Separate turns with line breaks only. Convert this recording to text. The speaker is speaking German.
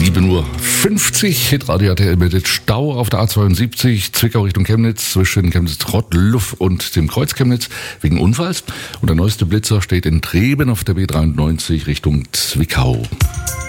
7:50 Uhr, Hitradio RTL mit Stau auf der A72, Zwickau Richtung Chemnitz, zwischen Chemnitz-Rottluff und dem Kreuz Chemnitz wegen Unfalls. Und der neueste Blitzer steht in Treben auf der B93 Richtung Zwickau.